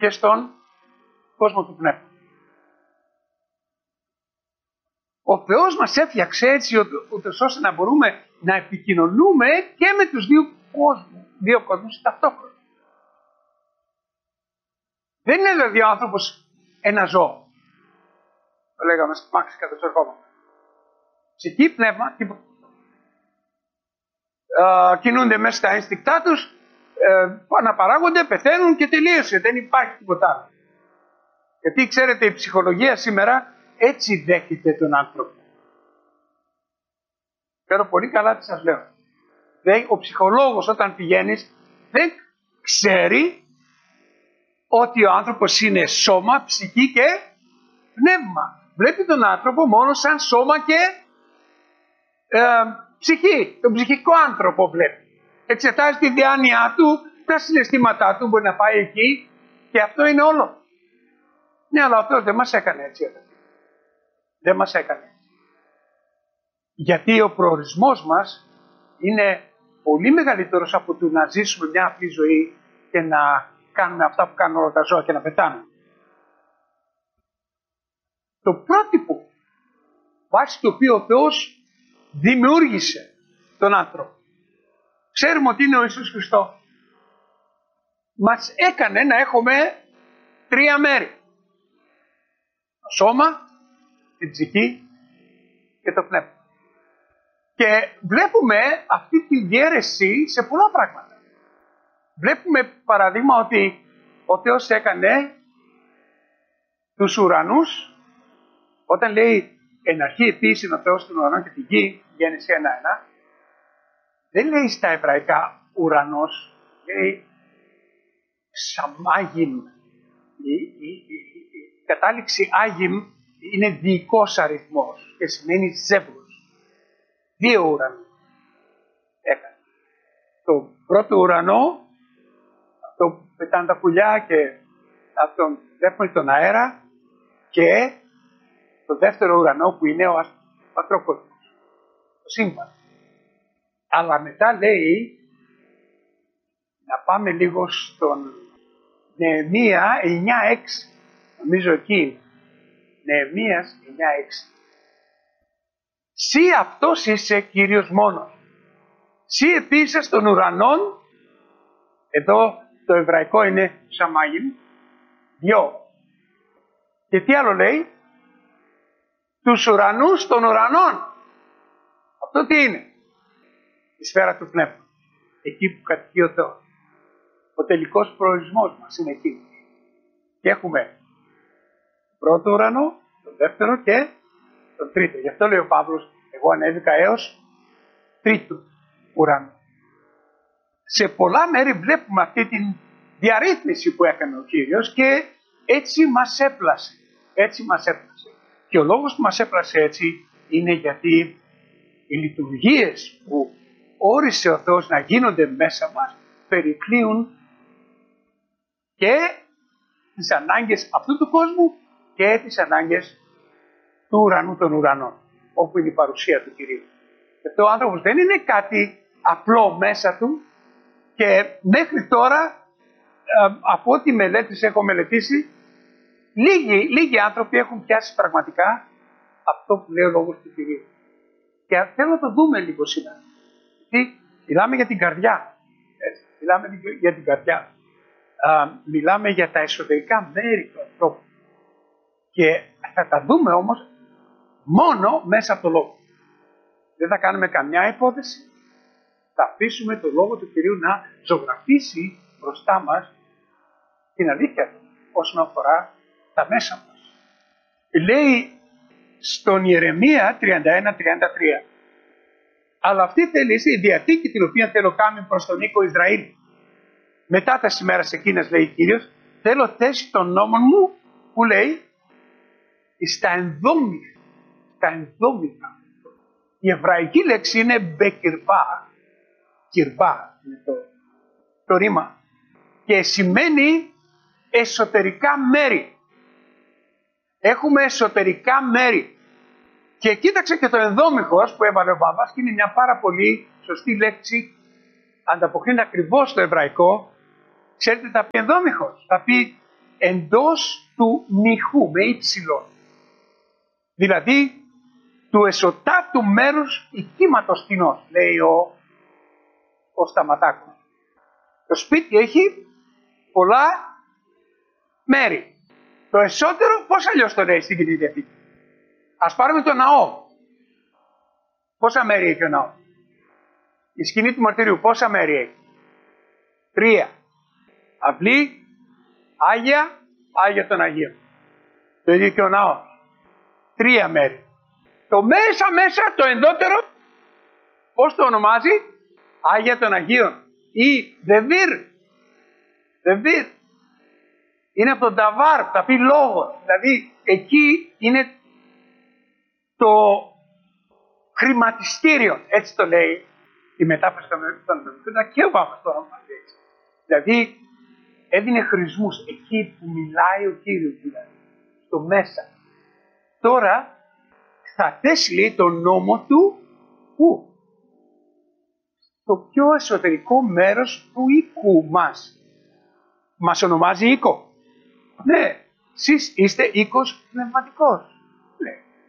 και στον κόσμο του πνεύμα. Ο Θεός μας έφτιαξε έτσι ούτως ώστε να μπορούμε να επικοινωνούμε και με τους δύο κόσμους ταυτόχρονα. Δεν είναι δηλαδή ο άνθρωπος ένα ζώο. Το λέγαμε στο Μάξι κατά το ερχόμενο. Ψυχή, πνεύμα, τίποτα. Κινούνται μέσα στα ένστικτά τους, αναπαράγονται, πεθαίνουν και τελείωσε. Δεν υπάρχει τίποτα άλλο. Γιατί ξέρετε, η ψυχολογία σήμερα έτσι δέχεται τον άνθρωπο. Ξέρω πολύ καλά τι σας λέω. Ο ψυχολόγος όταν πηγαίνεις δεν ξέρει ότι ο άνθρωπος είναι σώμα, ψυχή και πνεύμα. Βλέπει τον άνθρωπο μόνο σαν σώμα και ψυχή. Τον ψυχικό άνθρωπο βλέπει. Εξετάζει τη διάνοιά του, τα συναισθήματά του, μπορεί να πάει εκεί και αυτό είναι όλο. Ναι, αλλά ο Θεός δεν μας έκανε έτσι. Δεν μας έκανε έτσι. Γιατί ο προορισμός μας είναι πολύ μεγαλύτερος από το να ζήσουμε μια απλή ζωή και να κάνουμε αυτά που κάνουν όλα τα ζώα και να πετάμε. Το πρότυπο βάσει το οποίο ο Θεός δημιούργησε τον άνθρωπο. Ξέρουμε ότι είναι ο Ιησούς Χριστός. Μας έκανε να έχουμε τρία μέρη. Το σώμα, την ψυχή και το πνεύμα. Και βλέπουμε αυτή τη διαίρεση σε πολλά πράγματα. Βλέπουμε παραδείγμα ότι ο Θεός έκανε τους ουρανούς, όταν λέει εν αρχή επίησεν ο Θεός των ουρανών και την γη, Γέννηση 1:1, δεν λέει στα εβραϊκά ουρανός, λέει σαμάγιμ. Η κατάληξη άγιμ είναι διοικός αριθμός και σημαίνει ζεύγος. Δύο ουρανούς έκανε. Το πρώτο ουρανό, αυτό που πετάνε τα πουλιά και αυτόν βλέπουμε τον αέρα, και το δεύτερο ουρανό που είναι ο πατρόκοσμος, το σύμπαν. Αλλά μετά λέει, να πάμε λίγο στον Νεεμία 9:6, νομίζω εκεί, Νεεμίας 9:6. Συ αυτός είσαι Κύριος μόνος. Συ επίσης των ουρανών, εδώ το εβραϊκό είναι σαμάγιμ, δυο. Και τι άλλο λέει, τους ουρανούς των ουρανών. Αυτό τι είναι, η σφαίρα του πνεύμα, εκεί που κατοικεί ο Θεός. Ο τελικός προορισμός μας είναι εκεί. Και έχουμε τον πρώτο ουρανό, τον δεύτερο και τον τρίτο. Γι' αυτό λέει ο Παύλος, εγώ ανέβηκα έως τρίτο ουρανό. Σε πολλά μέρη βλέπουμε αυτή τη διαρρύθμιση που έκανε ο Κύριος και έτσι μας έπλασε. Έτσι μας έπλασε. Και ο λόγος που μας έπλασε έτσι είναι γιατί οι λειτουργίες που όρισε ο Θεός να γίνονται μέσα μας περικλείουν και τις ανάγκες αυτού του κόσμου και τις ανάγκες του ουρανού των ουρανών, όπου είναι η παρουσία του Κυρίου. Γιατί ο άνθρωπος δεν είναι κάτι απλό μέσα του και μέχρι τώρα, από ό,τι μελέτες έχω μελετήσει, λίγοι άνθρωποι έχουν πιάσει πραγματικά αυτό που λέει ο λόγος του Κυρίου. Και θέλω να το δούμε λίγο σήμερα. Γιατί μιλάμε για την καρδιά. Έτσι, μιλάμε για την καρδιά. Μιλάμε για τα εσωτερικά μέρη του ανθρώπου. Και θα τα δούμε όμως μόνο μέσα από το λόγο. Δεν θα κάνουμε καμιά υπόθεση. Θα αφήσουμε το λόγο του Κυρίου να ζωγραφίσει μπροστά μας την αλήθεια του όσον αφορά τα μέσα μας. Λέει στον Ιερεμία 31-33. Αλλά αυτή θέλει η διαθήκη την οποία θέλω κάνει προς τον οίκο Ισραήλ. Μετά τα ημέρας εκείνες, λέει ο Κύριος, θέλω θέση των νόμων μου, που λέει, στα ενδόμηκα. Στα ενδόμηκα. Η εβραϊκή λέξη είναι μπεκυρβά. Κυρβά είναι το ρήμα. Και σημαίνει εσωτερικά μέρη. Έχουμε εσωτερικά μέρη. Και κοίταξε και το ενδόμηχος που έβαλε ο Βάβας και είναι μια πάρα πολύ σωστή λέξη. Ανταποκρίνει ακριβώς στο εβραϊκό. Ξέρετε, θα πει ενδόμηχος. Θα πει εντός του νυχού, με ύψιλον. Δηλαδή, του εσωτάτου μέρους οικίματος κοινός, λέει ο Σταματάκος. Το σπίτι έχει πολλά μέρη. Το εσωτερό πώς αλλιώς το λέει στην Καινή Διαθήκη? Ας πάρουμε το ναό. Πόσα μέρη έχει ο ναός? Η σκηνή του μαρτυρίου πόσα μέρη έχει? 3. Αυλή, Άγια, Άγια των Αγίων. Το ίδιο και ο ναός. 3 μέρη. Το μέσα, το ενδότερο, πώς το ονομάζει? Άγια των Αγίων ή Δεβίρ. Δεβίρ. Είναι από τον Ταβάρ, θα πει λόγο. Δηλαδή εκεί είναι το χρηματιστήριο, έτσι το λέει η μετάφραση των Μεμφύλων και ο Πάπας το ονομάζει έτσι. Δηλαδή έδινε χρησμούς εκεί που μιλάει ο Κύριος, δηλαδή, στο μέσα. Τώρα θα θέσει, λέει, τον νόμο του, πού? Το πιο εσωτερικό μέρος του οίκου μας. Μας ονομάζει οίκο. Ναι, εσείς είστε οίκος πνευματικός. Ναι.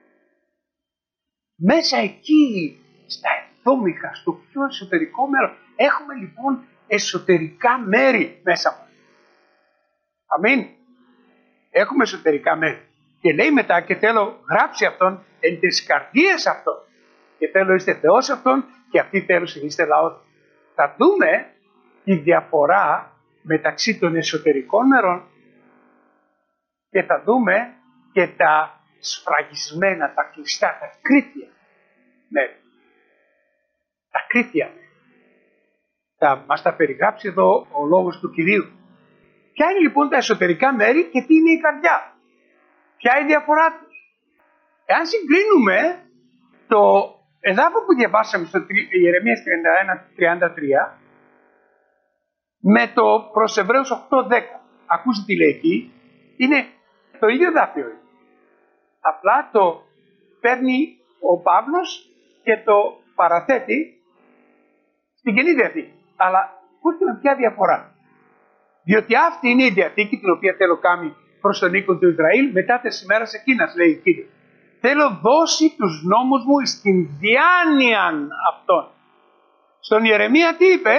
Μέσα εκεί, στα ενδόμηχα, στο πιο εσωτερικό μέρο, έχουμε λοιπόν εσωτερικά μέρη μέσα μας. Αμήν. Έχουμε εσωτερικά μέρη. Και λέει μετά, και θέλω γράψει αυτόν εν τες καρδίες αυτών. Και θέλω είστε Θεός αυτόν και αυτοί θέλουν είστε λαός. Θα δούμε τη διαφορά μεταξύ των εσωτερικών μερών και θα δούμε και τα σφραγισμένα, τα κλειστά, τα κρύτια μέρη. Τα κρύτια μέρη. Μας τα περιγράψει εδώ ο λόγος του Κυρίου. Ποια είναι λοιπόν τα εσωτερικά μέρη και τι είναι η καρδιά? Ποια είναι η διαφορά τους? Εάν συγκρίνουμε το εδάφιο που διαβάσαμε στο Ιερεμίας 31-33 με το προς Εβραίους 8-10, ακούστε τι λέει εκεί, είναι το ίδιο εδάφιο. Απλά το παίρνει ο Παύλος και το παραθέτει στην Καινή Διαθήκη. Αλλά ακούστε με ποια διαφορά. Διότι αυτή είναι η Διαθήκη την οποία θέλω κάνει προς τον οίκο του Ισραήλ μετά τις ημέρες εκείνας, λέει ο Κύριος. Θέλω δώσει τους νόμους μου στην διάνοιαν αυτών. Στον Ιερεμία τι είπε?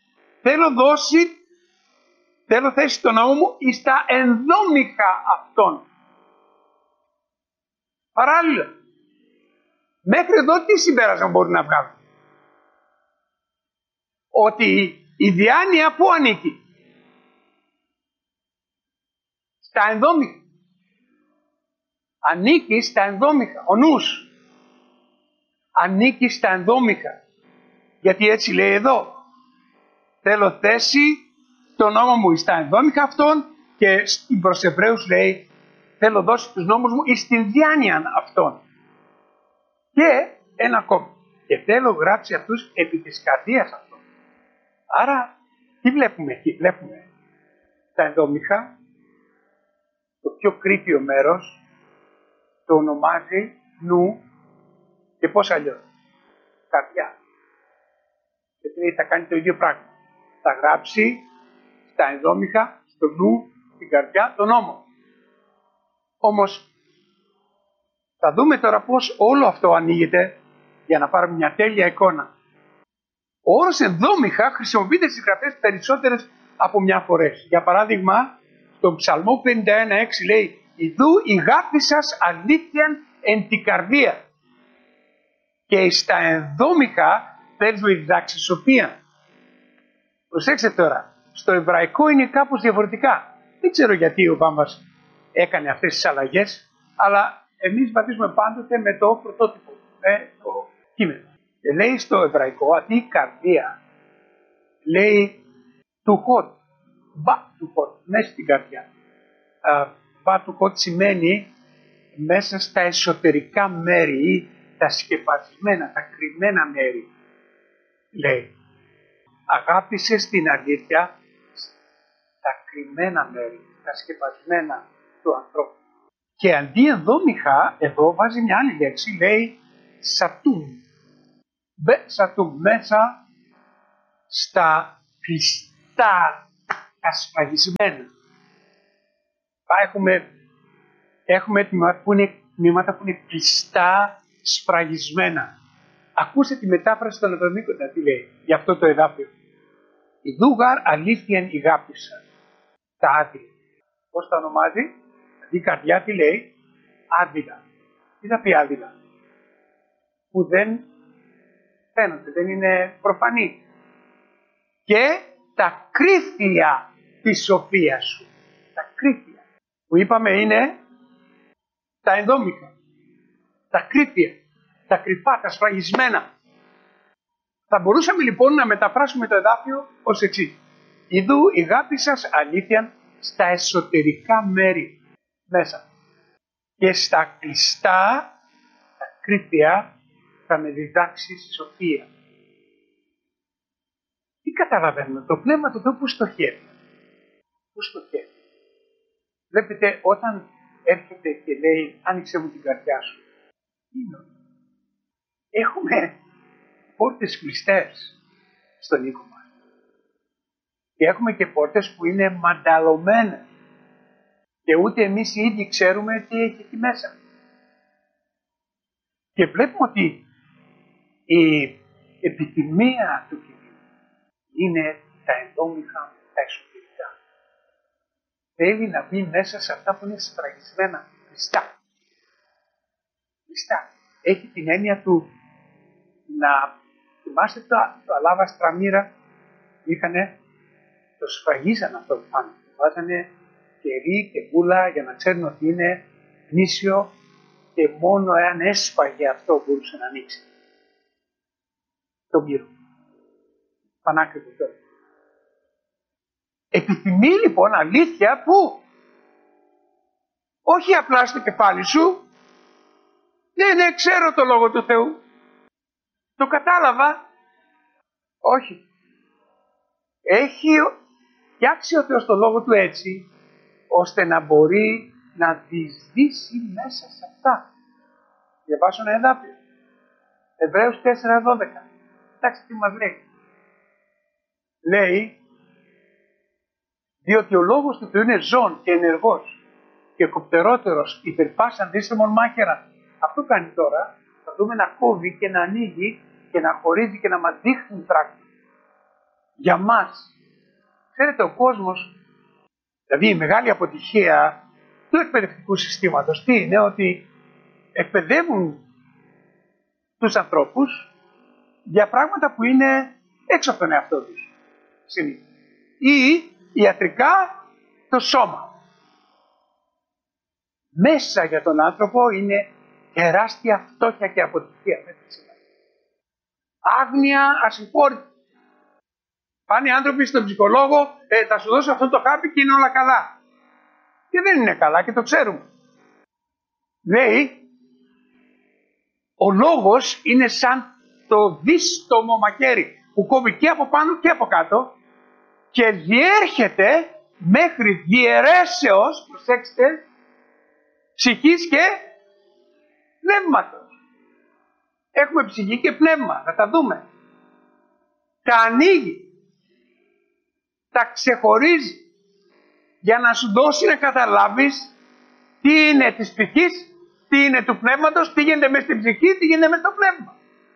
Θέλω θέσει τον νόμο μου εις τα ενδόμηχα αυτών. Παράλληλα. Μέχρι εδώ τι συμπέρασμα μπορεί να βγάλει? Ότι η διάνοια πού ανήκει? Στα ενδόμηχα. Ανήκει στα ενδόμηχα. Ο νους ανήκει στα ενδόμηχα. Γιατί έτσι λέει εδώ. Θέλω θέση τον νόμο μου στα ενδόμηχα αυτών και στην προς Εβραίους λέει θέλω δώσει τους νόμους μου εις την διάνοια αυτών. Και ένα ακόμα. Και θέλω γράψει αυτούς επί της καρδίας αυτών. Άρα τι βλέπουμε εκεί? Βλέπουμε τα ενδόμηχα, το πιο κρίτιο μέρος, το ονομάζει νου και πώς αλλιώς? Καρδιά. Και λέει θα κάνει το ίδιο πράγμα. Θα γράψει στα ενδόμηχα, στο νου, στην καρδιά, τον νόμο. Όμως θα δούμε τώρα πώς όλο αυτό ανοίγεται για να πάρουμε μια τέλεια εικόνα. Ο όρος ενδόμηχα χρησιμοποιείται στις γραφές περισσότερες από μια φορές. Για παράδειγμα, στον Ψαλμό 51:6 λέει «Ιδού η γάφη σας αλήθειαν εν την καρδία». Και στα ενδόμηχα παίζω η διδάξισοπία. Προσέξτε τώρα, στο εβραϊκό είναι κάπως διαφορετικά. Δεν ξέρω γιατί ο Βάμβας έκανε αυτές τις αλλαγές, αλλά εμείς βαθίζουμε πάντοτε με το πρωτότυπο, με το κείμενο. Και λέει στο εβραϊκό, αντί η καρδία, λέει του χωτ, βα του χωτ, μέσα στην καρδιά. Βα του χωτ σημαίνει μέσα στα εσωτερικά μέρη ή τα σκεπασμένα, τα κρυμμένα μέρη. Λέει, αγάπησε στην αλήθεια τα κρυμμένα μέρη, τα σκεπασμένα του ανθρώπου. Και αντί ενδόμηχα, εδώ βάζει μια άλλη λέξη, λέει σατούμ. Σατούμ, μέσα στα κλειστά, τα σφραγισμένα. Έχουμε τμήματα που είναι κλειστά, σφραγισμένα. Ακούστε τη μετάφραση των Εβδομήκοντα τι λέει για αυτό το εδάφιο. Η δούγαρ αλήθειαν ηγάπησα. Τα άδεια. Πώς τα ονομάζει? Η καρδιά τι λέει? Άδειλα. Τι θα πει άδειλα? Που δεν φαίνονται, δεν είναι προφανή. Και τα κρύφια της σοφίας σου. Τα κρύφια. Που είπαμε είναι τα ενδόμηκα. Τα κρύφια. Τα κρυφά, τα σφραγισμένα. Θα μπορούσαμε λοιπόν να μεταφράσουμε το εδάφιο ως εξής. Ιδού η αγάπη σας αλήθεια στα εσωτερικά μέρη μέσα. Και στα κλειστά, τα κρύφια, θα με διδάξει σοφία. Τι καταλαβαίνουμε? Το πνεύμα του Θεού που στοχεύει. Πού στοχεύει? Βλέπετε, όταν έρχεται και λέει άνοιξε μου την καρδιά σου. Τι είναι? Έχουμε πόρτες κλειστές στον οίκο μας. Και έχουμε και πόρτες που είναι μανταλωμένες. Και ούτε εμείς οι ίδιοι ξέρουμε τι έχει εκεί μέσα. Και βλέπουμε ότι η επιθυμία του Κυρίου είναι τα ενδόμηχα, τα εσωτερικά. Θέλει να μπει μέσα σε αυτά που είναι σφραγισμένα, κλειστά. Κλειστά. Έχει την έννοια του να θυμάστε το αλάβα στραμμύρα, το σφραγίζαν αυτό που πάνω. Βάζανε κερί και γούλα για να ξέρουν ότι είναι γνήσιο και μόνο εάν έσπαγε αυτό μπορούσε να ανοίξει. Το μύρο. Πανάκριβο αυτό. Επιθυμεί λοιπόν αλήθεια που όχι απλά στο κεφάλι σου, ναι, ξέρω το Λόγο του Θεού. Το κατάλαβα. Όχι. Έχει φτιάξει ο Θεός το Λόγο του έτσι, ώστε να μπορεί να διεισδύσει μέσα σε αυτά. Διαβάσω ένα εδάφιο. Εβραίους 4:12. Εντάξει τι μας λέει. Λέει, διότι ο Λόγος του Θεού είναι ζών και ενεργός και κοπτερότερος υπερπάσαν δύσσεμον μάχαιρα. Αυτό κάνει τώρα. Θα δούμε να κόβει και να ανοίγει και να χωρίζει και να μας δείχνει πράγματα. Για μας. Ξέρετε, ο κόσμος, δηλαδή η μεγάλη αποτυχία του εκπαιδευτικού συστήματος, τι είναι? Ότι εκπαιδεύουν τους ανθρώπους για πράγματα που είναι έξω από τον εαυτό τους. Ή ιατρικά το σώμα. Μέσα για τον άνθρωπο είναι τεράστια φτώχεια και αποτυχία. Άγνοια ασυγχώρητη. Πάνε οι άνθρωποι στον ψυχολόγο, θα σου δώσω αυτό το χάπι και είναι όλα καλά. Και δεν είναι καλά και το ξέρουμε. Λέει, ο λόγος είναι σαν το δύστομο μαχαίρι που κόβει και από πάνω και από κάτω και διέρχεται μέχρι διαιρέσεως, προσέξτε, ψυχής και πνεύματος. Έχουμε ψυχή και πνεύμα, θα τα δούμε. Τα ανοίγει, τα ξεχωρίζει για να σου δώσει να καταλάβεις τι είναι της ψυχής, τι είναι του πνεύματος, τι γίνεται μες στην ψυχή, τι γίνεται μες στο πνεύμα.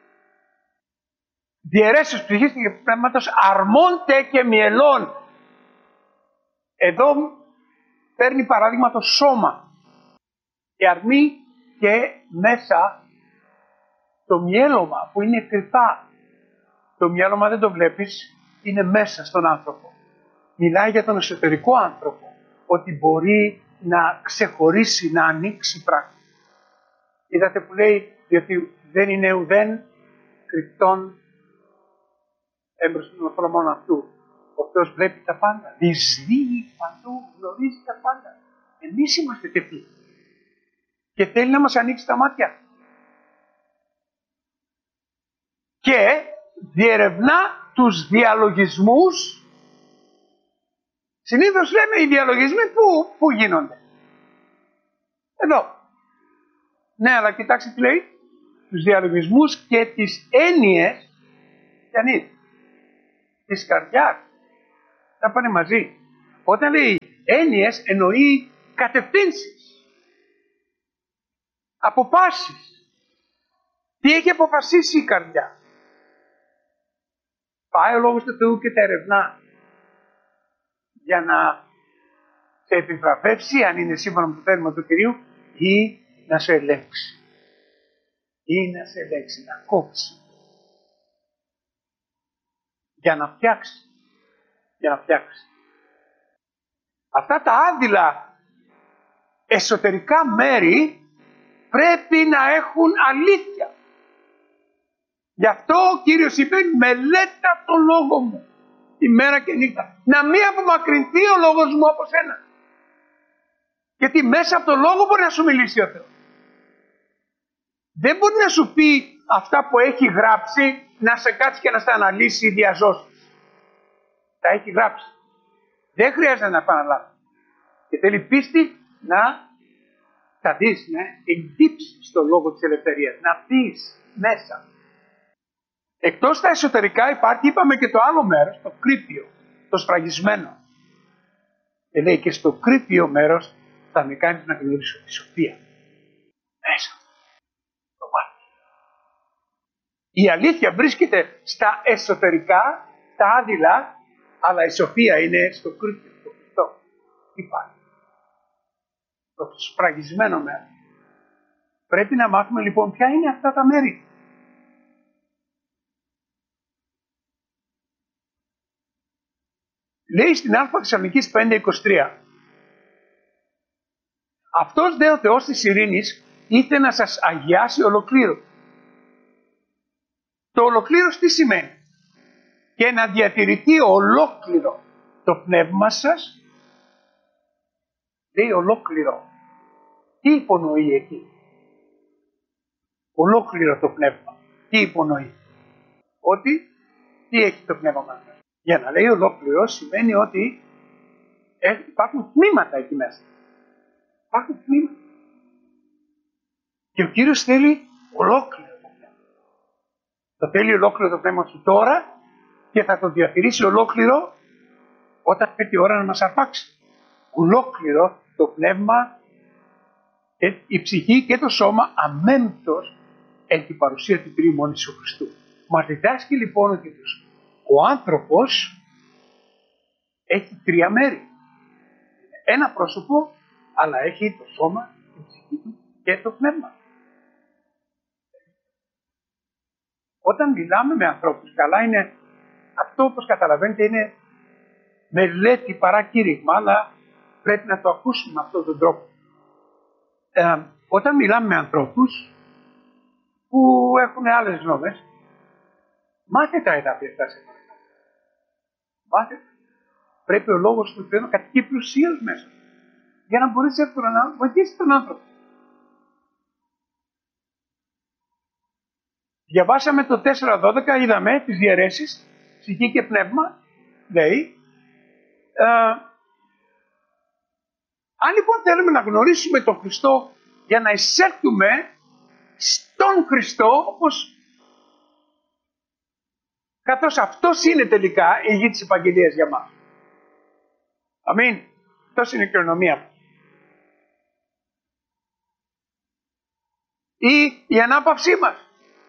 Διαιρέσεις ψυχής και πνεύματος αρμόνται και μυελών. Εδώ παίρνει παράδειγμα το σώμα και αρμεί και μέσα το μυέλωμα που είναι κρυφά. Το μυέλωμα δεν το βλέπεις, είναι μέσα στον άνθρωπο. Μιλάει για τον εσωτερικό άνθρωπο, ότι μπορεί να ξεχωρίσει, να ανοίξει πράγματα. Είδατε που λέει, διότι δεν είναι ουδέν κρυπτόν έμπρος των οφρομών αυτού. Ο Θεός βλέπει τα πάντα, διεισδύει παντού, γνωρίζει τα πάντα. Εμείς είμαστε τεποί. Και θέλει να μας ανοίξει τα μάτια. Και διερευνά τους διαλογισμούς. Συνήθως λέμε οι διαλογισμοί πού γίνονται? Εδώ. Ναι, αλλά κοιτάξτε τι λέει. Τους διαλογισμούς και τις έννοιες της καρδιάς. Θα πάνε μαζί. Όταν λέει έννοιες εννοεί κατευθύνσεις, αποφάσεις. Τι έχει αποφασίσει η καρδιά. Πάει ο Λόγος του Θεού και τα ερευνά για να σε επιβραβεύσει, αν είναι σύμφωνα με το θέλημα του Κυρίου, ή να σε ελέγξει. Ή να σε ελέγξει, να κόψει. Για να φτιάξει. Για να φτιάξει. Αυτά τα άδειλα εσωτερικά μέρη πρέπει να έχουν αλήθεια. Γι' αυτό ο Κύριος είπε, μελέτα το λόγο μου ημέρα και νύχτα. Να μην απομακρυνθεί ο λόγος μου από σένα. Γιατί μέσα από το λόγο μπορεί να σου μιλήσει ο Θεός. Δεν μπορεί να σου πει αυτά που έχει γράψει, να σε κάτσει και να στα αναλύσει διαζώσεις. Τα έχει γράψει. Δεν χρειάζεται να επαναλάβει. Και θέλει πίστη να τα δεις, να εγγύψεις στο λόγο της ελευθερίας, να δεις μέσα. Εκτός τα εσωτερικά υπάρχει, είπαμε, και το άλλο μέρος, το κρύπιο, το σφραγισμένο. Και λέει, και στο κρύπιο μέρος θα με κάνεις να γνωρίσω τη σοφία. Μέσα. Το μάτι. Η αλήθεια βρίσκεται στα εσωτερικά, τα άδειλα, αλλά η σοφία είναι στο κρύπιο, στο Χριστό. Υπάρχει. Το σφραγισμένο μέρος. Πρέπει να μάθουμε λοιπόν ποια είναι αυτά τα μέρη. Λέει στην Α Θεσσαλονικής 5:23. Αυτός δε ο Θεός της ειρήνης ήθελε να σας αγιάσει ολοκλήρω. Το ολοκλήρως τι σημαίνει? Και να διατηρηθεί ολόκληρο το πνεύμα σας. Λέει ολόκληρο. Τι υπονοεί εκεί? Ολόκληρο το πνεύμα. Τι υπονοεί? Ότι τι έχει το πνεύμα μας? Για να λέει ολόκληρο σημαίνει ότι υπάρχουν τμήματα εκεί μέσα. Υπάρχουν τμήματα. Και ο Κύριος θέλει ολόκληρο το πνεύμα. Το θέλει ολόκληρο το πνεύμα σου τώρα και θα το διατηρήσει ολόκληρο όταν έρθει η ώρα να μας αρπάξει. Ολόκληρο το πνεύμα και η ψυχή και το σώμα αμέμπτος εν την παρουσία του Κυρίου μόνης του Χριστού. Μας διδάσκει λοιπόν ότι ο άνθρωπος έχει τρία μέρη. Ένα πρόσωπο, αλλά έχει το σώμα, την ψυχή του και το πνεύμα. Όταν μιλάμε με ανθρώπους, καλά είναι, αυτό όπως καταλαβαίνετε είναι μελέτη παρά κήρυγμα, αλλά πρέπει να το ακούσουμε με αυτόν τον τρόπο. Όταν μιλάμε με ανθρώπους που έχουν άλλες γνώμες, μάθε τα εδάφια αυτά σε εμάς. Μάθε. Πρέπει ο λόγος του Θεού να κατοικεί πλουσίως μέσα. Για να μπορείς εύκολα να βοηθήσεις τον άνθρωπο. Διαβάσαμε το 4:12, είδαμε τις διαιρέσεις, ψυχή και πνεύμα, λέει. Αν λοιπόν θέλουμε να γνωρίσουμε τον Χριστό για να εισέλθουμε στον Χριστό, όπως καθώς αυτός είναι τελικά η γη της επαγγελίας για μας. Αμήν. Αυτός είναι η κληρονομία μας. Ή η ανάπαυσή μας.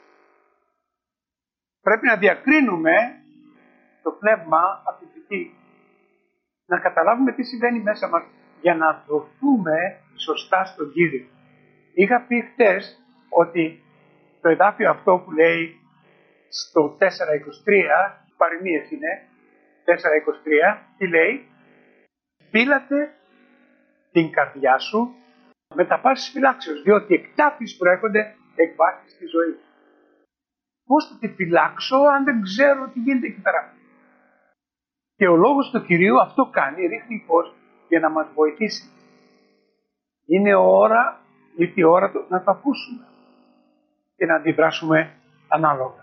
Πρέπει να διακρίνουμε το πνεύμα από την ψυχή. Να καταλάβουμε τι συμβαίνει μέσα μας για να δοθούμε σωστά στον Κύριο. Είχα πει χτες ότι το εδάφιο αυτό που λέει στο 4:23, παροιμίες είναι, 4:23, τι λέει? Φύλατε την καρδιά σου με τα πάσης φυλάξεως, διότι εκτάφεις προέρχονται εκ βάσης της ζωής. Πώς θα τη φυλάξω αν δεν ξέρω τι γίνεται εκεί πέρα? Και ο λόγος του Κυρίου αυτό κάνει, ρίχνει φως για να μας βοηθήσει. Είναι ήρθε η ώρα να το ακούσουμε και να αντιδράσουμε ανάλογα.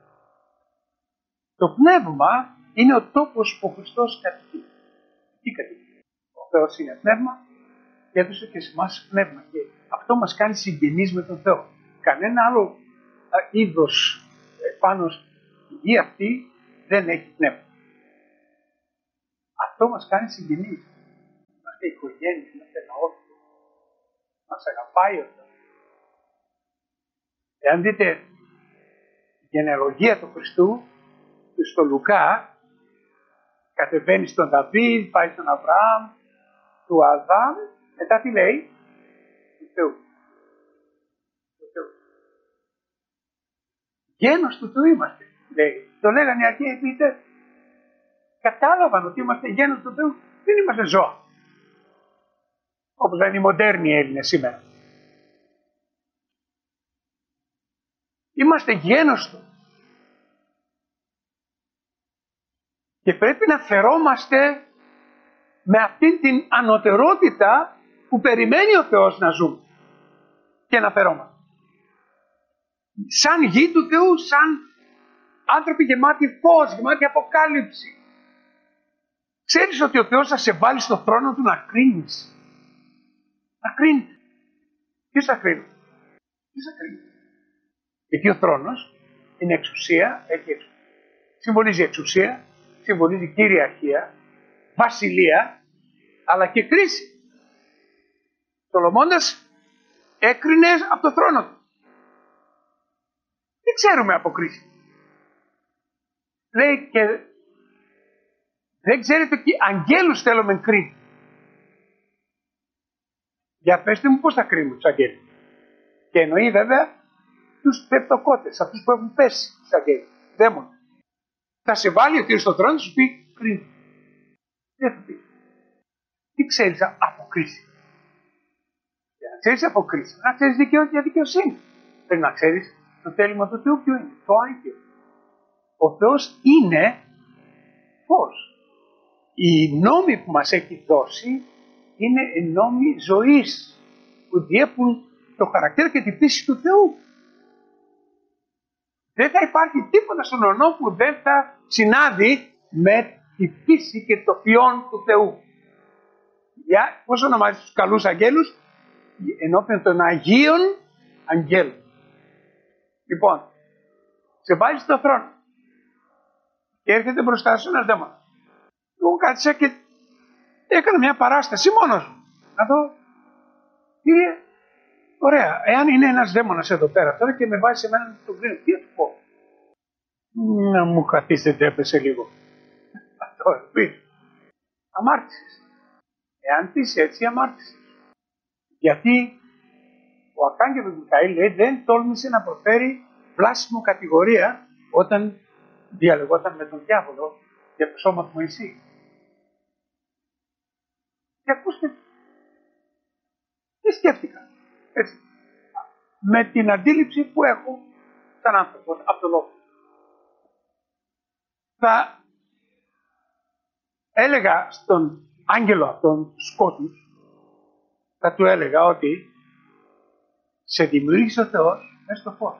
Το πνεύμα είναι ο τόπος που ο Χριστός κατοικεί. Τι κατοικεί? Ο Θεός είναι πνεύμα και έδωσε και σε εμάς πνεύμα. Και αυτό μας κάνει συγγενείς με τον Θεό. Κανένα άλλο είδος πάνω στη γη αυτή δεν έχει πνεύμα. Αυτό μας κάνει συγγενείς. Είμαστε οικογένειες, είμαστε λαός. Μας αγαπάει ο Θεός. Εάν δείτε η γενεαλογία του Χριστού, στο Λουκά, κατεβαίνει στον Δαβίδ, πάει στον Αβραάμ, του Αδάμ, μετά τι λέει? Του Θεού. Γένος του Θεού είμαστε, λέει. Το λέγανε οι αρχαίοι ποιητές. Κατάλαβαν ότι είμαστε γένος του Θεού. Δεν είμαστε ζώα. Όπως λένε οι μοντέρνοι Έλληνες σήμερα. Είμαστε γένος του. Και πρέπει να φερόμαστε με αυτήν την ανωτερότητα που περιμένει ο Θεός να ζούμε. Και να φερόμαστε. Σαν γη του Θεού, σαν άνθρωποι γεμάτοι φως, γεμάτοι αποκάλυψη. Ξέρεις ότι ο Θεός θα σε βάλει στο θρόνο του να κρίνεις. Να κρίνεις. Ποιος θα κρίνει? Ποιος θα κρίνει? Γιατί ο θρόνος είναι εξουσία, συμβολίζει εξουσία, συμβολίζει κυριαρχία, βασιλεία, αλλά και κρίση. Σολομώντας έκρινε από το θρόνο του. Δεν ξέρουμε από κρίση. Λέει και δεν ξέρετε ότι αγγέλους θέλουμε κρίνει. Για πέστε μου πώς θα κρίνουμε τους αγγέλους. Και εννοεί βέβαια τους πεπτοκότες, αυτούς που έχουν πέσει τους αγγέλους, δαίμονες. Θα σε βάλει ο Κύριος στον θρόνο και σου πει κρίνει. Δεν θα πει. Τι ξέρεις από κρίση? Για να ξέρεις από κρίση, να ξέρεις για δικαιοσύνη. Πρέπει να ξέρεις το θέλημα του Θεού ποιο είναι? Το άγγελο. Ο Θεός είναι φως. Οι νόμοι που μας έχει δώσει είναι νόμοι ζωής που διέπουν το χαρακτήρα και τη φύση του Θεού. Δεν θα υπάρχει τίποτα στον ουρανό που δεν θα συνάδει με τη φύση και το ποιόν του Θεού. Πώς ονομάζει τους καλούς αγγέλους? Ενώπιον των Αγίων Αγγέλων. Λοιπόν, σε βάζει στο θρόνο και έρχεται μπροστά σου ένας δαίμονας. Εγώ κάτσα και έκανα μια παράσταση μόνος μου. Να δω, κύριε, ωραία, εάν είναι ένας δαίμονας εδώ πέρα τώρα και με βάζει σε μένα να τον κρίνω, τι θα του πω? Να μου καθίσετε, έπεσε λίγο. Αυτό πει. Αμάρτησες. Εάν πεις έτσι, αμάρτησες. Γιατί ο Αρχάγγελος Μιχαήλ λέει δεν τόλμησε να προφέρει βλάσιμο κατηγορία όταν διαλεγόταν με τον διάβολο για το σώμα του Μωυσή. Και ακούστε, τι σκέφτηκα, έτσι, με την αντίληψη που έχω σαν άνθρωπος από τον λόγο. Θα έλεγα στον άγγελο αυτόν σκότους, θα του έλεγα ότι σε δημιούργησε ο Θεός μέσα στο φως.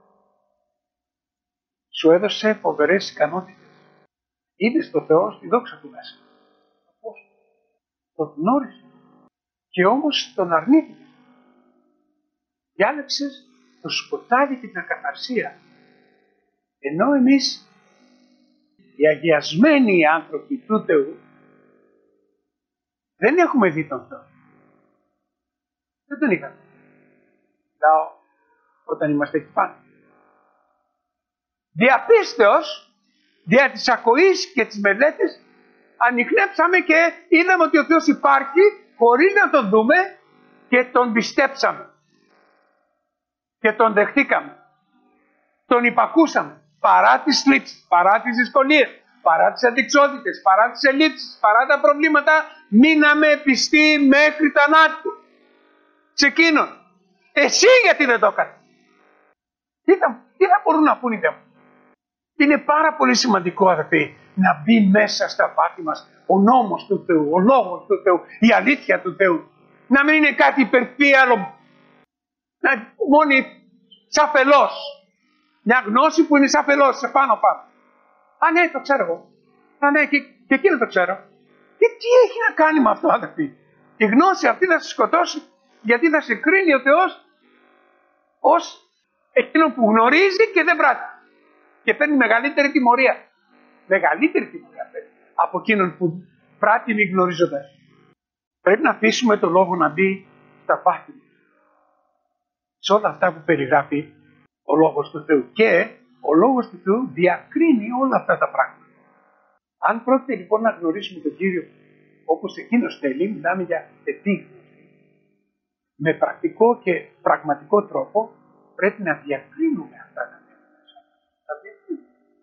Σου έδωσε φοβερές ικανότητες. Είδες το Θεό στη δόξα του μέσα. Πώς? Τον γνώρισε. Και όμως τον αρνήθηκε. Διάλεξες το σκοτάδι και την ακαθαρσία. Ενώ εμείς οι αγιασμένοι άνθρωποι του Θεού δεν έχουμε δει τον Θεό. Δεν τον είχαμε. Μιλάω όταν είμαστε εκεί πάνω. Διαπίστεως, δια της ακοής και της μελέτης, ανιχνεύσαμε και είδαμε ότι ο Θεός υπάρχει χωρίς να τον δούμε και τον πιστέψαμε. Και τον δεχτήκαμε. Τον υπακούσαμε. Παρά τις θλίψεις, παρά τις δυσκολίες, παρά τις αντιξότητες, παρά τις ελλείψεις, παρά τα προβλήματα, μείναμε πιστοί μέχρι θανάτου. Σε εκείνον. Εσύ γιατί δεν το έκανες? Τι θα μπορούν να πούν οι δαίμονες? Είναι πάρα πολύ σημαντικό, αδερφοί, να μπει μέσα στα πάθη μας ο νόμος του Θεού, ο λόγος του Θεού, η αλήθεια του Θεού. Να μην είναι κάτι υπερφύαλο, μόνοι σαφελός. Μια γνώση που είναι σαφελός, σε πάνω. Α, ναι, το ξέρω εγώ. Α, ναι, και εκείνο το ξέρω. Και τι έχει να κάνει με αυτό, αδερφοί? Η γνώση αυτή θα σε σκοτώσει, γιατί θα σε κρίνει ο Θεός ως εκείνο που γνωρίζει και δεν πράττει. Και παίρνει μεγαλύτερη τιμωρία. Μεγαλύτερη τιμωρία παίρνει από εκείνον που πράττει μη γνωρίζοντας. Πρέπει να αφήσουμε το λόγο να μπει στα πάθη μας. σε όλα αυτά που περιγράφει ο Λόγος του Θεού. Και ο Λόγος του Θεού διακρίνει όλα αυτά τα πράγματα. Αν πρόκειται λοιπόν να γνωρίσουμε τον Κύριο όπως εκείνος θέλει, μιλάμε για επίγνωση. Με πρακτικό και πραγματικό τρόπο πρέπει να διακρίνουμε αυτά τα μέρη.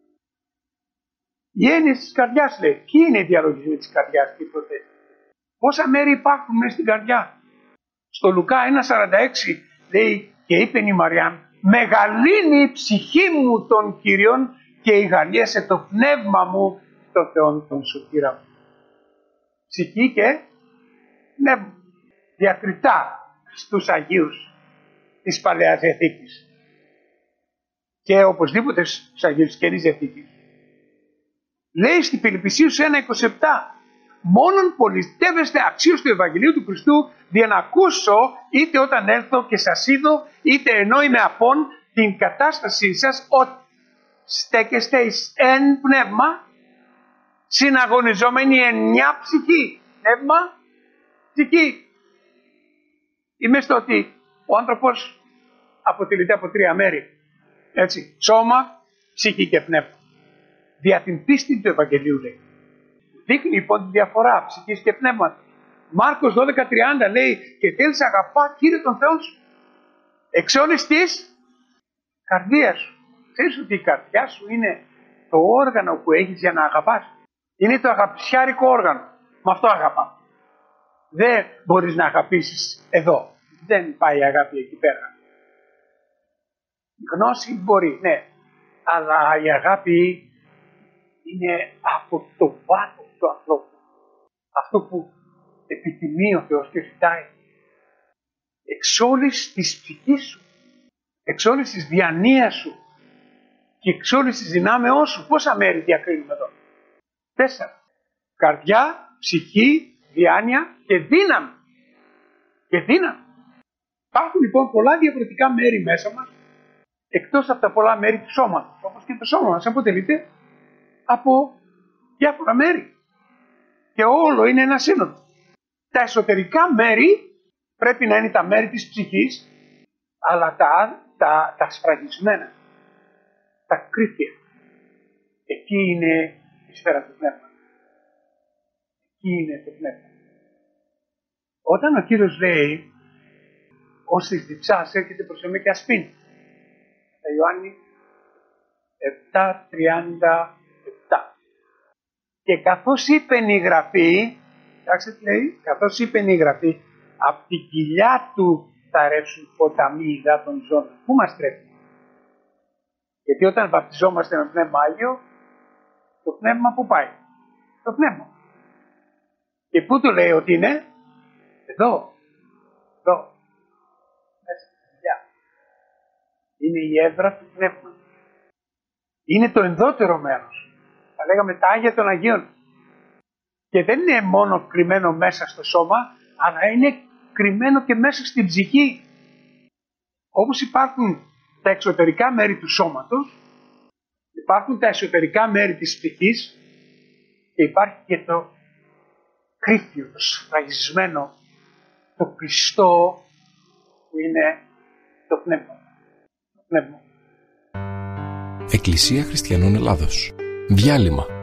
Οι έννοιες της καρδιάς, λέει. Ποιοι είναι οι διαλογισμοί της καρδιάς και οι προθέσεις? Πόσα μέρη υπάρχουν μέσα στην καρδιά? Στο Λουκά 1,46 λέει, και είπε η Μαριάμ, μεγαλύνει η ψυχή μου των Κύριων και ηγαλίασε το πνεύμα μου στο Θεόν τον σωτήρα μου. Ψυχή και πνεύμα. Διακριτά στους Αγίους της Παλαιάς Διαθήκης. Και οπωσδήποτε στους Αγίους της Καινής Διαθήκης. Λέει στη Φιλιππισίους 1,27, μόνον πολιτεύεστε αξίως του Ευαγγελίου του Χριστού, για να ακούσω είτε όταν έλθω και σας είδω, είτε ενώ είμαι απόν, την κατάστασή σας, ότι στέκεστε εις εν πνεύμα, συναγωνιζόμενοι εν μια ψυχή. Πνεύμα, ψυχή. Είμαι στο ότι ο άνθρωπος αποτελείται από τρία μέρη. Έτσι, σώμα, ψυχή και πνεύμα. Δια την πίστη του Ευαγγελίου, λέει. Δείχνει λοιπόν τη διαφορά ψυχής και πνεύματος. Μάρκος 12:30 λέει, και θέλεις αγαπά Κύριε τον Θεό σου εξ όλης της καρδίας σου. Ξέρεις ότι η καρδιά σου είναι το όργανο που έχεις για να αγαπάς. Είναι το αγαπησιάρικο όργανο. Με αυτό αγαπά. Δεν μπορείς να αγαπήσεις εδώ. Δεν πάει η αγάπη εκεί πέρα. Η γνώση μπορεί, ναι. Αλλά η αγάπη είναι από το βάθος του ανθρώπου. Αυτό που επιθυμεί ο Θεός και ζητάει. Εξ όλης της ψυχής σου. Εξ όλης της διανοίας σου. Και εξ όλης της δυνάμεώς σου. Πόσα μέρη διακρίνουμε εδώ? 4. Καρδιά, ψυχή, διάνοια και δύναμη. Και δύναμη. Υπάρχουν λοιπόν πολλά διαφορετικά μέρη μέσα μας, εκτός από τα πολλά μέρη του σώματος. Όπως και το σώμα μας αποτελείται από διάφορα μέρη. Και όλο είναι ένα σύνολο. Τα εσωτερικά μέρη πρέπει να είναι τα μέρη της ψυχής, αλλά τα σφραγισμένα, τα κρύφια. Εκεί είναι η σφαίρα του πνεύματος. Εκεί είναι το πνεύμα. Όταν ο Κύριος λέει, όσοι διψάς έρχεται προς εμέ και ασπίν. Τα Ιωάννη 7:37. Και καθώς είπε η Γραφή, κοιτάξτε τι λέει, καθώς είπε η Γραφή, από την κοιλιά του θα ρεύσουν ποταμοί υδάτων ζώων. Πού μας τρέφει? Γιατί όταν βαπτιζόμαστε με Πνεύμα Άγιο, το πνεύμα που πάει? Το πνεύμα. Και πού του λέει ότι είναι? Εδώ. Εδώ. Μέσα στη κοιλιά. Είναι η έδρα του πνεύματος. Είναι το ενδότερο μέρος. Θα λέγαμε τα Άγια των Αγίων. Και δεν είναι μόνο κρυμμένο μέσα στο σώμα, αλλά είναι κρυμμένο και μέσα στην ψυχή. Όπως υπάρχουν τα εξωτερικά μέρη του σώματος, υπάρχουν τα εσωτερικά μέρη της ψυχής και υπάρχει και το κρύφιο, το σφραγισμένο, το κλειστό που είναι το πνεύμα. Το πνεύμα. Εκκλησία Χριστιανών Ελλάδος. Διάλειμμα.